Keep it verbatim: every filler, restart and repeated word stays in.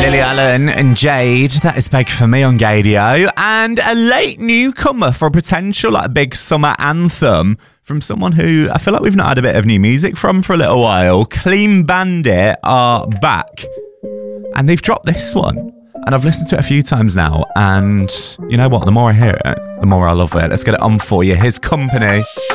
Lily Allen and Jade. That is Beg For Me on Gadio. And a late newcomer for a potential like big summer anthem from someone who I feel like we've not had a bit of new music from for a little while. Clean Bandit are back. And they've dropped this one. And I've listened to it a few times now. And you know what? The more I hear it, the more I love it. Let's get it on for you. His Company.